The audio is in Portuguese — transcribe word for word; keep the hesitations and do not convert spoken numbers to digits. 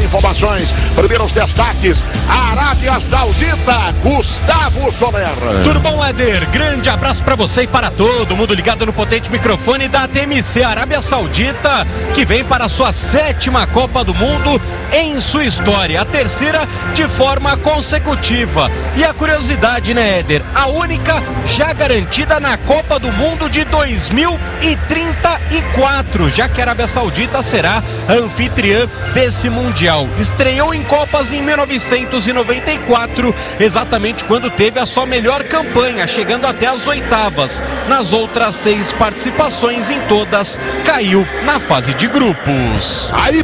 informações. Primeiros destaques, Arábia Saudita, Gustavo Soler. Tudo bom, Éder? Grande abraço para você e para todo mundo ligado no potente microfone da T M C. Arábia Saudita, que vem para a sua sétima Copa do Mundo em sua história, a terceira de forma consecutiva. E a curiosidade, né, Éder? A única já garantida na Copa do Mundo de dois mil e trinta e quatro, já que a Arábia Saudita será a anfitriã desse Mundial. Estreou em Copas em mil novecentos e noventa e quatro, exatamente quando teve a sua melhor campanha, chegando até as oitavas. Nas outras seis participações, em todas, caiu na fase de grupos. Aí